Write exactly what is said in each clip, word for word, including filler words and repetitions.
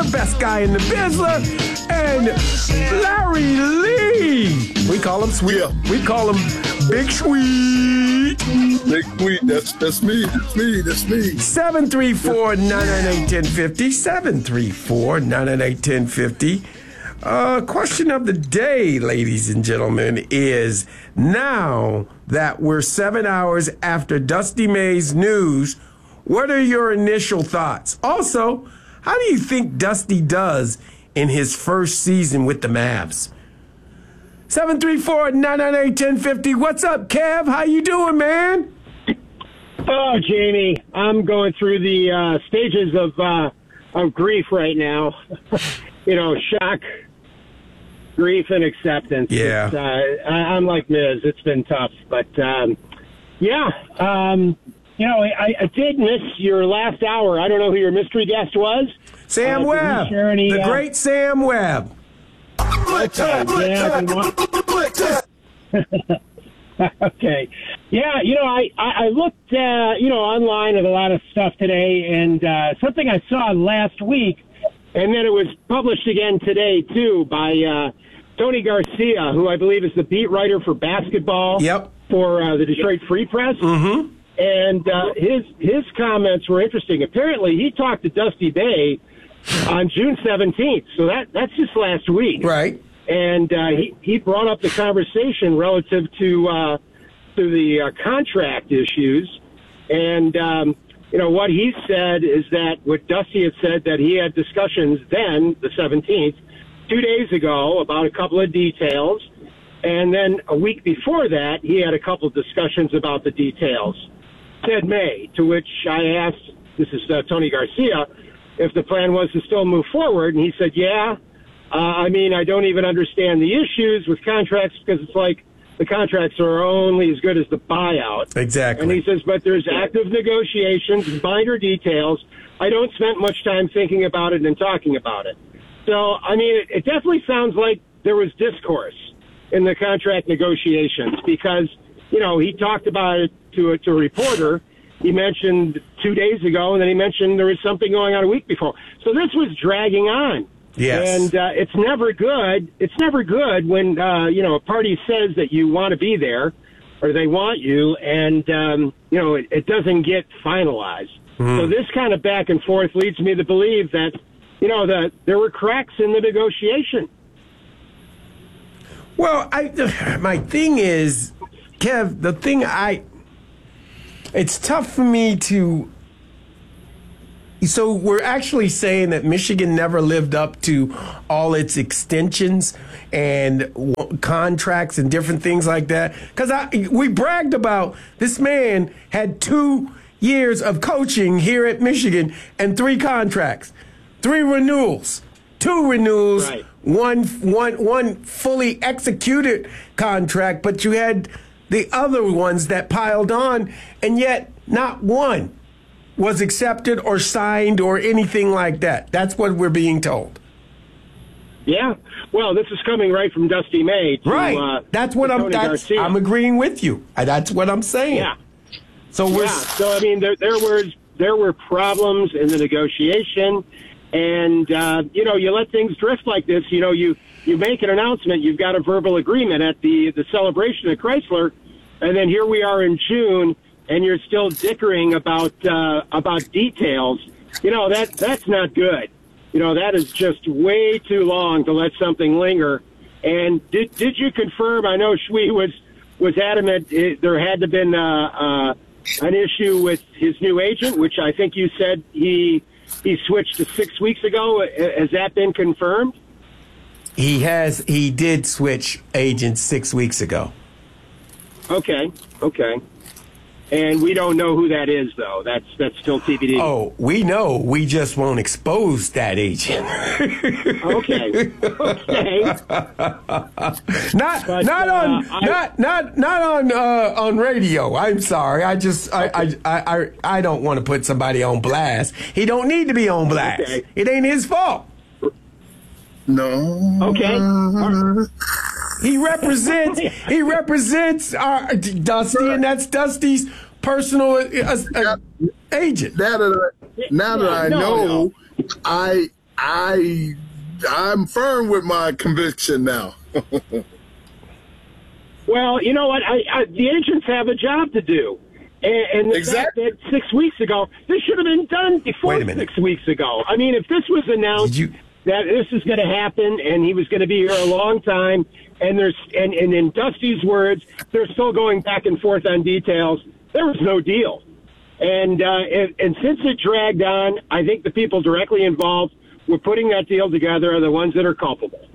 the best guy in the Bizzler, and Larry Lee. We call him Sweet. Yeah. We call him Big Sweet. Big Sweet, that's that's me, that's me, that's me. seven three four, nine nine eight, one zero five zero. seven three four, nine nine eight, one zero five zero. Uh, question of the day, ladies and gentlemen, is now that we're seven hours after Dusty May's news, what are your initial thoughts? Also, how do you think Dusty does in his first season with the Mavs? seven three four, nine nine eight, one zero five zero. What's up, Kev? How you doing, man? Oh, Jamie, I'm going through the uh, stages of uh, of grief right now. You know, shock, grief, and acceptance. Yeah. It's, uh, I, I'm like Miz. It's been tough. But, um, yeah, um, you know, I, I did miss your last hour. I don't know who your mystery guest was. Sam uh, Webb. Any, the uh, great Sam Webb. Okay, yeah, if you want- Okay. Yeah, you know, I, I, I looked, uh, you know, online at a lot of stuff today, and uh, something I saw last week, and then it was published again today, too, by uh, Tony Garcia, who I believe is the beat writer for basketball Yep. for uh, the Detroit Free Press. Mm-hmm. And uh, his his comments were interesting. Apparently, he talked to Dusty Bay on June seventeenth, so that that's just last week. Right. And uh, he, he brought up the conversation relative to uh, to the uh, contract issues. And, um, you know, what he said is that what Dusty had said, that he had discussions then, the seventeenth, two days ago, about a couple of details. And then a week before that, he had a couple of discussions about the details. Said May, to which I asked, this is uh, Tony Garcia, if the plan was to still move forward. And he said, yeah. Uh, I mean, I don't even understand the issues with contracts because it's like the contracts are only as good as the buyout. Exactly. And he says, but there's active negotiations, minor details. I don't spend much time thinking about it and talking about it. So, I mean, it, it definitely sounds like there was discourse in the contract negotiations because, you know, he talked about it to a, to a reporter. He mentioned two days ago, and then he mentioned there was something going on a week before. So this was dragging on. Yes. And uh, it's never good. It's never good when, uh, you know, a party says that you want to be there or they want you, and, um, you know, it, it doesn't get finalized. Mm. So this kind of back and forth leads me to believe that, you know, that there were cracks in the negotiation. Well, I, my thing is, Kev, the thing I, it's tough for me to, so we're actually saying that Michigan never lived up to all its extensions and w- contracts and different things like that. Because we bragged about this man had two years of coaching here at Michigan and three contracts, three renewals, two renewals, right. one, one, one fully executed contract, but you had the other ones that piled on, and yet not one was accepted or signed or anything like that. That's what we're being told. Yeah. Well, this is coming right from Dusty May. To, right. Uh, that's what I'm. That's, I'm agreeing with you. That's what I'm saying. Yeah. So we're. Yeah. So I mean, there, there was there were problems in the negotiation, and uh, you know, you let things drift like this. You know, you you make an announcement, you've got a verbal agreement at the the celebration at Chrysler, and then here we are in June. And you're still dickering about uh, about details, you know, that that's not good. You know, that is just way too long to let something linger. And did did you confirm? I know Shui was was adamant it, there had to been uh, uh, an issue with his new agent, which I think you said he he switched to six weeks ago. Has that been confirmed? He has. He did switch agents six weeks ago. Okay. Okay. And we don't know who that is, though. That's that's still T B D. Oh, we know. We just won't expose that agent. Okay. Okay. not but, not uh, on I, not not not on uh, on radio. I'm sorry. I just I I, I I I don't want to put somebody on blast. He don't need to be on blast. Okay. It ain't his fault. No. Okay. He represents he represents our Dusty, and that's Dusty's personal uh, uh, agent. Now that I, now that I No, know, no. I I I'm firm with my conviction now. Well, you know what? I, I, the agents have a job to do. And, and the Exactly. fact that six weeks ago, this should have been done before Wait a minute. six weeks ago. I mean, if this was announced Did you- that this is going to happen and he was going to be here a long time, and there's and, and in Dusty's words, they're still going back and forth on details, there was no deal. And, uh, and, and since it dragged on, I think the people directly involved with putting that deal together are the ones that are culpable.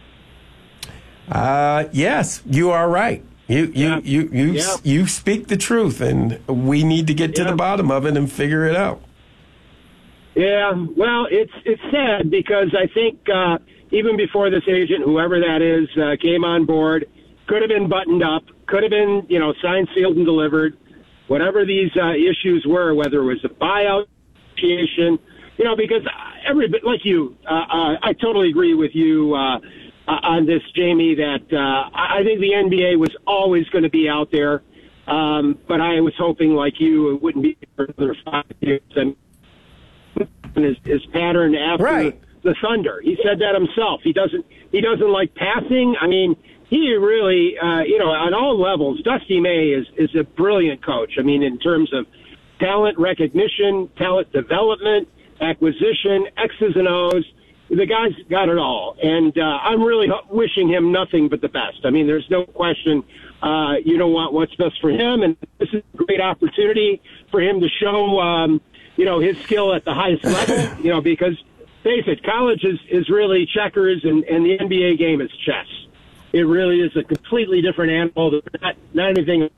Uh, yes, you are right. You you Yeah. you you Yeah. you speak the truth, and we need to get to Yeah. the bottom of it and figure it out. Yeah, well, it's it's sad because I think uh, even before this agent, whoever that is, uh, came on board, could have been buttoned up, could have been, you know, signed, sealed, and delivered. Whatever these uh, issues were, whether it was a buyout negotiation, you know, because every bit like you, uh, uh, I totally agree with you uh, uh, on this, Jamie. That uh, I I think the N B A was always going to be out there, um, but I was hoping, like you, it wouldn't be for another five years. And his, his pattern after Right. the Thunder. He said that himself. He doesn't. He doesn't like passing. I mean, he really, uh, you know, on all levels, Dusty May is is a brilliant coach. I mean, in terms of talent recognition, talent development, acquisition, X's and O's. The guy's got it all, and uh, I'm really wishing him nothing but the best. I mean, there's no question. Uh, you don't want what's best for him, and this is a great opportunity for him to show, um, you know, his skill at the highest level. You know, because face it, college is, is really checkers, and, and the N B A game is chess. It really is a completely different animal. There's Not, not anything.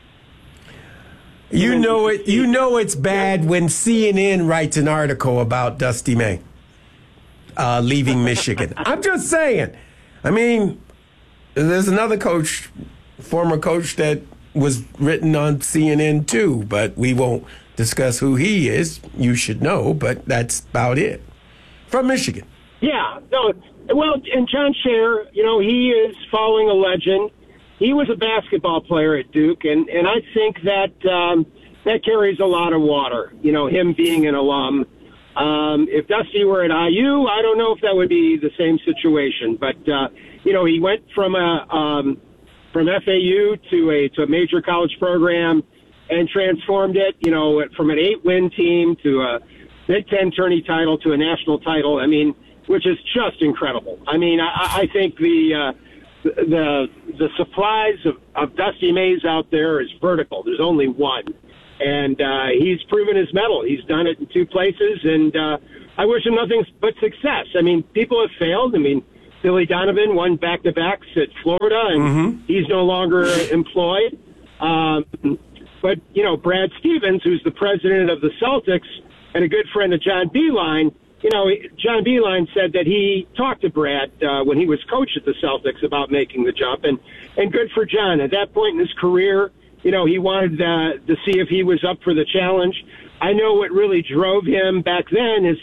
You know it. You know it's bad when C N N writes an article about Dusty May uh, leaving Michigan. I'm just saying. I mean, there's another coach, former coach, that was written on C N N too, but we won't discuss who he is. You should know, but that's about it. From Michigan. Yeah, no. Well, and John Scher, you know, he is following a legend. He was a basketball player at Duke, and, and I think that um, that carries a lot of water, you know, him being an alum. Um, if Dusty were at I U, I don't know if that would be the same situation. But, uh, you know, he went from a um, from F A U to a to a major college program and transformed it, you know, from an eight-win team to a Big Ten tourney title to a national title. I mean, which is just incredible. I mean, I, I think the uh, the the supplies of, of Dusty Mays out there is vertical. There's only one, and uh, he's proven his mettle. He's done it in two places, and uh, I wish him nothing but success. I mean, people have failed. I mean, Billy Donovan won back-to-backs at Florida, and mm-hmm. he's no longer employed. Um, but, you know, Brad Stevens, who's the president of the Celtics and a good friend of John Beilein, you know, John Beilein said that he talked to Brad uh, when he was coach at the Celtics about making the jump, and, and good for John. At that point in his career, you know, he wanted uh, to see if he was up for the challenge. I know what really drove him back then is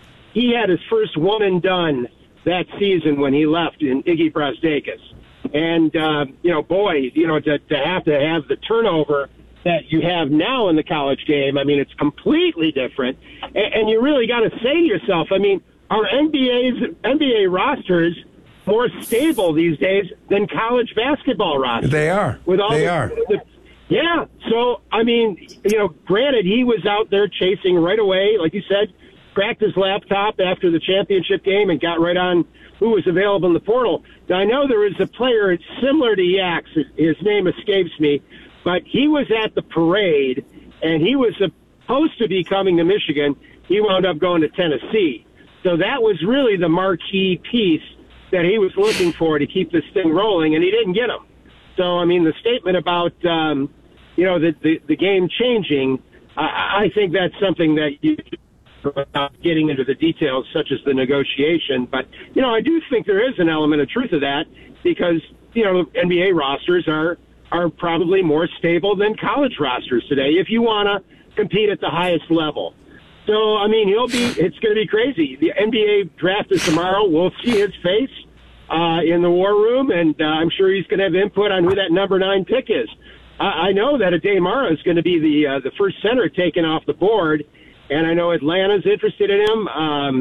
he had his first one and done that season when he left in Iggy Brasdeikis. And, uh, you know, boy, you know, to, to have to have the turnover that you have now in the college game, I mean, it's completely different. And, and you really got to say to yourself, I mean, are N B A's N B A rosters more stable these days than college basketball rosters? They are. With all they the, are. The, yeah. So, I mean, you know, granted, he was out there chasing right away, like you said, cracked his laptop after the championship game and got right on who was available in the portal. Now, I know there is a player similar to Yax. His name escapes me, but he was at the parade, and he was supposed to be coming to Michigan. He wound up going to Tennessee. So that was really the marquee piece that he was looking for to keep this thing rolling, and he didn't get him. So, I mean, the statement about, um, you know, the, the, the game changing, I, I think that's something that you without getting into the details such as the negotiation. But, you know, I do think there is an element of truth to that because, you know, N B A rosters are, are probably more stable than college rosters today if you want to compete at the highest level. So, I mean, he'll be, it's going to be crazy. The N B A draft is tomorrow. We'll see his face uh, in the war room, and uh, I'm sure he's going to have input on who that number nine pick is. I, I know that Ade Mara is going to be the uh, the first center taken off the board, and I know Atlanta's interested in him. Um,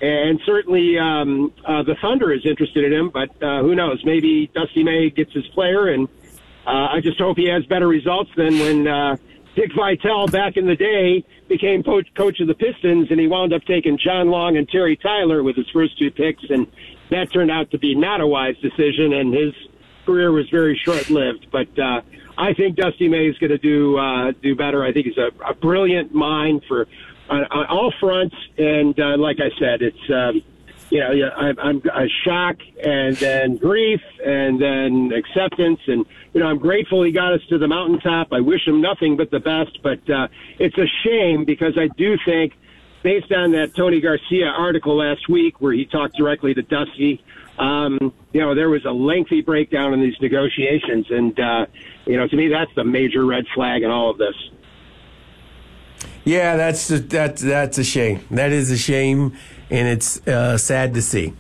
and certainly um, uh, the Thunder is interested in him. But uh, who knows? Maybe Dusty May gets his player, and uh, I just hope he has better results than when uh, Dick Vitale back in the day became coach, coach of the Pistons, and he wound up taking John Long and Terry Tyler with his first two picks, and that turned out to be not a wise decision, and his career was very short-lived. But uh, I think Dusty May is going to do uh, do better. I think he's a, a brilliant mind for on, on all fronts, and uh, like I said, it's um, you know yeah, I, I'm a shock, and then grief, and then acceptance, and you know I'm grateful he got us to the mountaintop. I wish him nothing but the best, but uh, it's a shame because I do think, based on that Tony Garcia article last week where he talked directly to Dusty, um, you know, there was a lengthy breakdown in these negotiations. And, uh, you know, to me, that's the major red flag in all of this. Yeah, that's a, that's that's a shame. That is a shame, and it's uh, sad to see.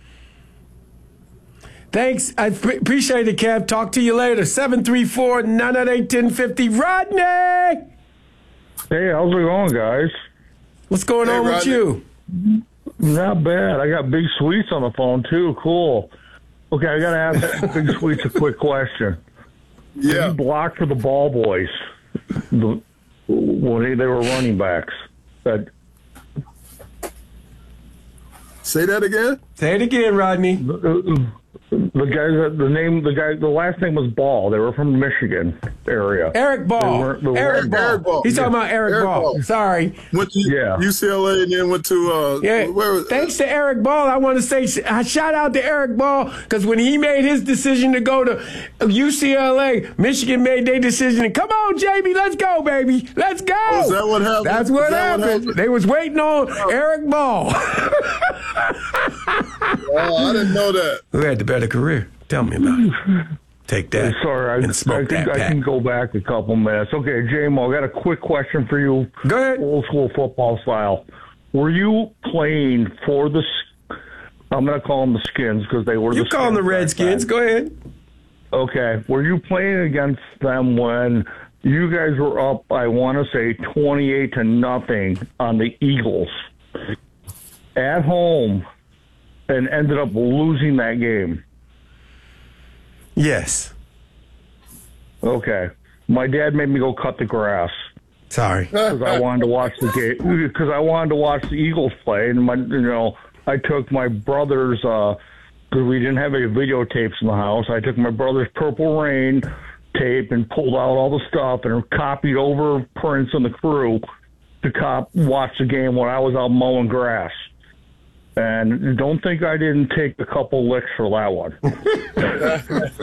Thanks. I pre- appreciate it, Kev. Talk to you later. seven three four, nine nine eight, one zero five zero. Rodney! Hey, how's it going, guys? What's going Hey, on with Rodney. you? Not bad. I got Big Sweets on the phone, too. Cool. Okay, I got to ask Big Sweets a quick question. Yeah. He blocked for the Ball Boys the, when they, they were running backs. That, Say that again. Say it again, Rodney. the, the guy, that the name, the guy, the last name was Ball. They were from Michigan area. Eric Ball. They weren't- they weren't- Eric Ball. Eric Ball. He's talking Yeah. about Eric, Eric Ball. Ball. Sorry. Went to Yeah. U C L A and then went to uh, Yeah. where was Thanks to Eric Ball, I want to say a shout out to Eric Ball because when he made his decision to go to U C L A, Michigan made their decision. And come on, Jamie, let's go, baby, let's go. Oh, is that what happened? That's Is what, that what happened. happened? They was waiting on Eric Ball. Oh, I didn't know that. Who had the better career? Tell me about it. Take that Sorry, I, and I smoke think that I pack. can go back a couple minutes. Okay, J-Mo, I got a quick question for you. Go ahead. Old school football style. Were you playing for the, S- I'm going to call them the Skins because they were You the call them the Skins back Redskins. then. Go ahead. Okay, were you playing against them when you guys were up, I want to say, twenty-eight to nothing on the Eagles at home and ended up losing that game? Yes. Okay. My dad made me go cut the grass Sorry. because I wanted to watch the game. Because I wanted to watch the Eagles play, and my, you know, I took my brother's. Because we didn't have any videotapes in the house, I took my brother's Purple Rain tape and pulled out all the stuff and copied over Prince and the Crew to cop watch the game when I was out mowing grass. And don't think I didn't take a couple licks for that one.